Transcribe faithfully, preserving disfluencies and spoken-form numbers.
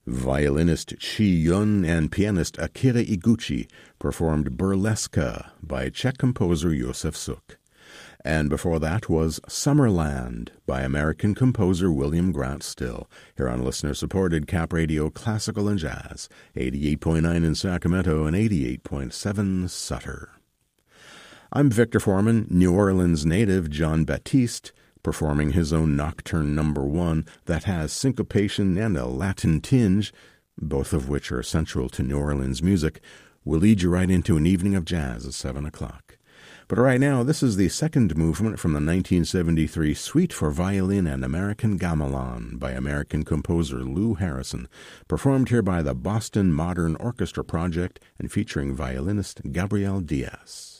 Violinist Chi Yun and pianist Akira Iguchi performed Burlesca by Czech composer Josef Suk. And before that was Summerland by American composer William Grant Still, here on listener-supported Cap Radio Classical and Jazz, eighty-eight point nine in Sacramento and eighty-eight point seven Sutter. I'm Victor Foreman, New Orleans native John Baptiste, performing his own Nocturne Number One that has syncopation and a Latin tinge, both of which are central to New Orleans music, will lead you right into an evening of jazz at seven o'clock. But right now, this is the second movement from the nineteen seventy-three Suite for Violin and American Gamelan by American composer Lou Harrison, performed here by the Boston Modern Orchestra Project and featuring violinist Gabriel Diaz.